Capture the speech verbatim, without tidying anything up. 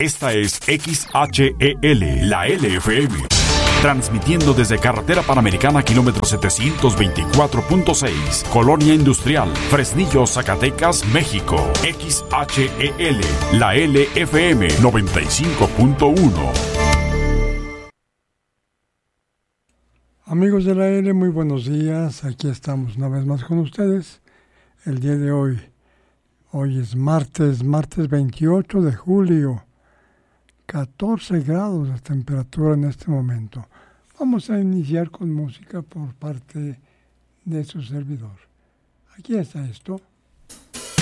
Esta es X H E L, la L F M. Transmitiendo desde Carretera Panamericana, kilómetro setecientos veinticuatro punto seis, Colonia Industrial, Fresnillo, Zacatecas, México. X H E L, la L F M noventa y cinco punto uno. Amigos de la L, muy buenos días. Aquí estamos una vez más con ustedes. El día de hoy, hoy es martes, martes veintiocho de julio. catorce grados de temperatura en este momento. Vamos a iniciar con música por parte de su servidor. Aquí está esto.